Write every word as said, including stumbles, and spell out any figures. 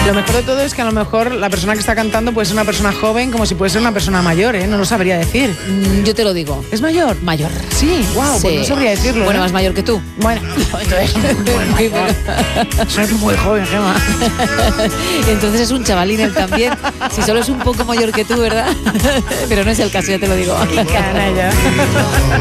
Lo mejor de todo es que a lo mejor la persona que está cantando puede ser una persona joven como si puede ser una persona mayor, ¿eh? No lo sabría decir. Mm, yo te lo digo. ¿Es mayor? Mayor. Sí, wow, Sí. pues no sabría decirlo. Bueno, ¿eh? más mayor que tú. Bueno, entonces, muy mayor. Soy muy joven, Gemma. Entonces es un chavalín él también. Si solo es un poco mayor que tú, ¿verdad? Pero no es el caso, ya te lo digo. Qué canalla.